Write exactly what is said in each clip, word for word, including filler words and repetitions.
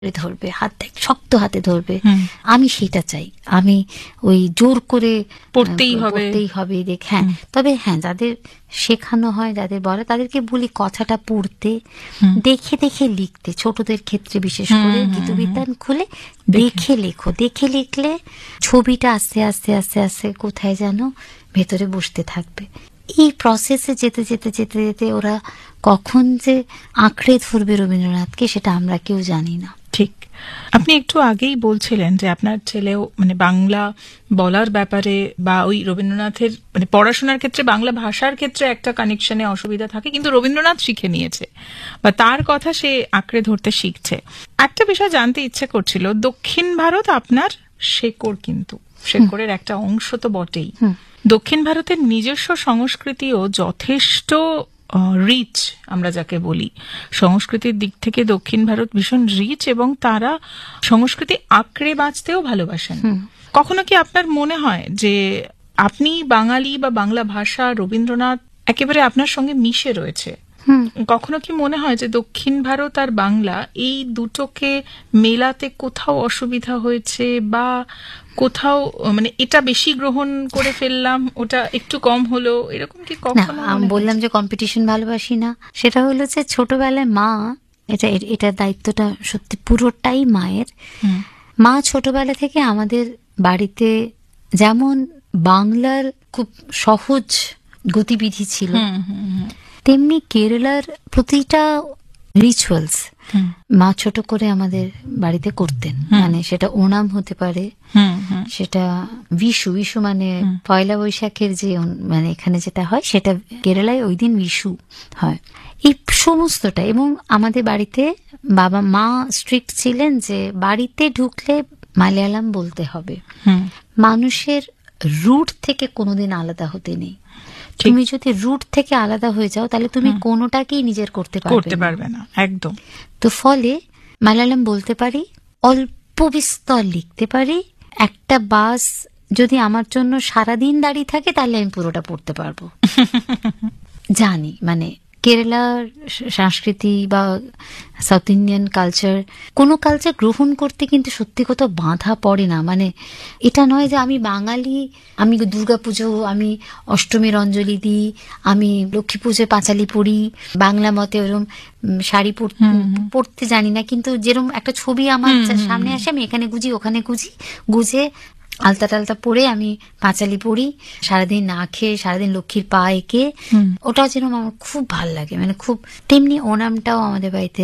ধরবে, হাতে শক্ত হাতে ধরবে, আমি সেটা চাই। আমি ওই জোর করে পড়তেই হবে পড়তেই হবে দেখ। হ্যাঁ, তবে হ্যাঁ যাদের শেখানো হয়, যাদের বলে, তাদেরকে বলি কথাটা পড়তে, দেখে দেখে লিখতে। ছোটদের ক্ষেত্রে বিশেষ করে গীতবিতান খুলে দেখে লেখো। দেখে লিখলে ছবিটা আস্তে আস্তে আস্তে আস্তে কোথায় যেন ভেতরে বসতে থাকবে। এই প্রসেসে যেতে যেতে যেতে যেতে ওরা কখন যে আঁকড়ে ধরবে রবীন্দ্রনাথকে সেটা আমরা কেউ জানি না। ঠিক। আপনি একটু আগেই বলছিলেন যে আপনার ছেলেও মানে বাংলা বলার ব্যাপারে বা ওই রবীন্দ্রনাথের মানে পড়াশোনার ক্ষেত্রে বাংলা ভাষার ক্ষেত্রে একটা কানেকশনে অসুবিধা থাকে, কিন্তু রবীন্দ্রনাথ শিখে নিয়েছে বা তার কথা সে আঁকড়ে ধরতে শিখছে। একটা বিষয় জানতে ইচ্ছে করছিল, দক্ষিণ ভারত আপনার শেকড়, কিন্তু শেকড়ের একটা অংশ তো বটেই। দক্ষিণ ভারতের নিজস্ব সংস্কৃতিও যথেষ্ট রিচ, আমরা যাকে বলি সংস্কৃতির দিক থেকে দক্ষিণ ভারত ভীষণ রিচ, এবং তারা সংস্কৃতি আঁকড়ে বাঁচতেও ভালোবাসেন। কখনো কি আপনার মনে হয় যে আপনি বাঙালি বা বাংলা ভাষা, রবীন্দ্রনাথ একেবারে আপনার সঙ্গে মিশে রয়েছে? কখনো কি মনে হয় যে দক্ষিণ ভারত আর বাংলা এই দুটোকে মেলাতে কোথাও অসুবিধা হয়েছে, বা কোথাও মানে এটা বেশি গ্রহণ করে ফেললাম, ওটা একটু কম হলো, এরকম কি কখনো? আমি বললাম যে কম্পিটিশন ভালোবাসি না, সেটা হলো যে ছোটবেলায় মা, এটা এটা দায়িত্বটা সত্যি পুরোটাই মায়ের। মা ছোটবেলা থেকে আমাদের বাড়িতে যেমন বাংলার খুব সহজ গতিবিধি ছিল, তেমনি কেরালার প্রতিটা রিচুয়ালস মা ছোট করে আমাদের বাড়িতে করতেন। মানে সেটা ওনাম হতে পারে, সেটা বিশু, বিশু মানে পয়লা বৈশাখের যে মানে এখানে যেটা হয় সেটা কেরালায় ওই দিন বিশু হয়, এই সমস্তটা। এবং আমাদের বাড়িতে বাবা মা স্ট্রিক্ট ছিলেন যে বাড়িতে ঢুকলে মালয়ালাম বলতে হবে, মানুষের রুট থেকে কোনোদিন আলাদা হতে নেই। তুমি যদি রুট থেকে আলাদা হয়ে যাও তাহলে তুমি কোনোটাকেই নিজের করতে পারবে না, একদম। তো ফলে মালায়ালাম বলতে পারি, অল্প বিস্তর লিখতে পারি। একটা বাস যদি আমার জন্য সারাদিন দাঁড়িয়ে থাকে তাহলে আমি পুরোটা পড়তে পারবো। জানি মানে কেরালার সংস্কৃতি বা সাউথ ইন্ডিয়ান কালচার, কোনো কালচার গ্রহণ করতে কিন্তু সত্যি কথা বাধা পড়ে না। মানে এটা নয় যে আমি বাঙালি, আমি দুর্গাপুজো, আমি অষ্টমীর অঞ্জলি দিই, আমি লক্ষ্মী পুজোয় পাঁচালি পড়ি, বাংলা মতে ওরকম শাড়ি পরতে জানি না, কিন্তু যেরকম একটা ছবি আমার সামনে আসে আমি এখানে গুজি ওখানে গুজি গুজে আলতা টালতা পরে আমি পাঁচালি পড়ি, সারাদিন না খেয়ে সারাদিন লক্ষ্মীর পা এঁকে, ওটাও যেরকম আমার খুব ভাল লাগে। মানে খুব তেমনি ওনামটাও আমাদের বাড়িতে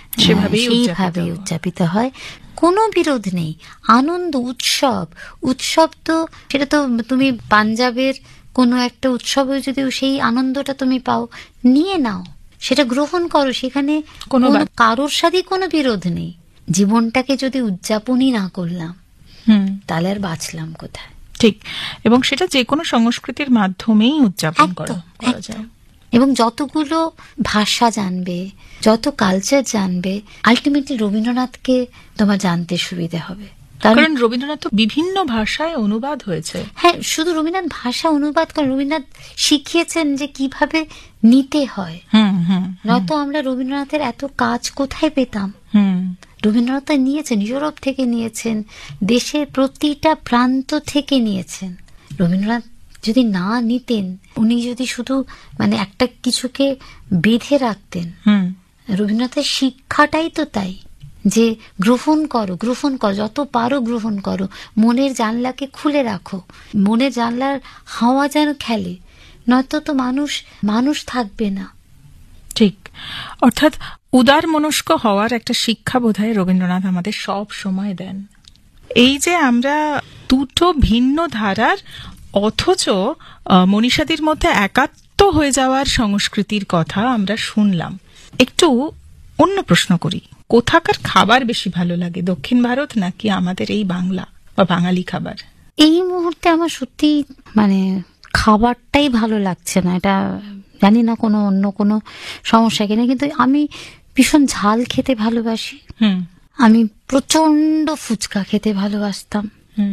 সেইভাবে উদযাপিত হয়, কোনো বিরোধ নেই। আনন্দ, উৎসব, উৎসব তো সেটা তো তুমি পাঞ্জাবের কোনো একটা উৎসবে যদি সেই আনন্দটা তুমি পাও, নিয়ে নাও, সেটা গ্রহণ করো, সেখানে কোনো কারোর সাথে কোনো বিরোধ নেই। জীবনটাকে যদি উদযাপনই না করলাম তাহলে আর বাঁচলাম কোথায়? ঠিক। এবং সেটা যে কোনো সংস্কৃতির মাধ্যমেই উদযাপন করা যায়। এবং যতগুলো ভাষা জানবে, যত কালচার জানবে, আলটিমেটলি রবীন্দ্রনাথকে তোমার জানতে সুবিধা হবে। কারণ রবীন্দ্রনাথ তো বিভিন্ন ভাষায় অনুবাদ হয়েছে। হ্যাঁ, শুধু রবীন্দ্রনাথ ভাষা অনুবাদ করেন, রবীন্দ্রনাথ শিখিয়েছেন যে কিভাবে নিতে হয়। নয়তো আমরা রবীন্দ্রনাথের এত কাজ কোথায় পেতাম? রবীন্দ্রনাথ নিয়েছেন, ইউরোপ থেকে নিয়েছেন, দেশের প্রতিটা প্রান্ত থেকে নিয়েছেন। রবীন্দ্রনাথ যদি না নিতেন, উনি যদি শুধু মানে একটা কিছুকে বেঁধে রাখতেন, রবীন্দ্রনাথের শিক্ষাটাই তো তাই যে গ্রহণ করো, গ্রহণ করো, যত পারো গ্রহণ করো, মনের জানলাকে খুলে রাখো, মনের জানলার হাওয়া যেন খেলে, নয়তো তো মানুষ মানুষ থাকবে না। ঠিক। অর্থাৎ উদার মনস্ক হওয়ার একটা শিক্ষা বোধহয় রবীন্দ্রনাথ আমাদের সব সময় দেন। এই যে আমরা দুটো ভিন্ন ধারার অথচ মনীষাদির মধ্যে একাত্ম হয়ে যাওয়ার সংস্কৃতির কথা আমরা শুনলাম, একটু অন্য প্রশ্ন করি, কোথাকার খাবার বেশি ভালো লাগে, দক্ষিণ ভারত নাকি আমাদের এই বাংলা বা বাঙালি খাবার? এই মুহূর্তে আমার সত্যি মানে খাবারটাই ভালো লাগছে না। এটা জানি না কোনো অন্য কোনো সমস্যা কিনা, কিন্তু আমি ভীষণ ঝাল খেতে ভালোবাসি, আমি প্রচন্ড ফুচকা খেতে ভালোবাসতাম,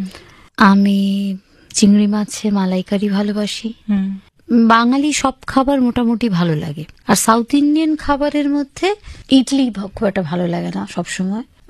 আমি চিংড়ি মাছের মালাইকারি ভালোবাসি। বাঙালি সব খাবার মোটামুটি ভালো লাগে। আর সাউথ ইন্ডিয়ান খাবারের মধ্যে ইডলি খুব একটা ভালো লাগে না সবসময়,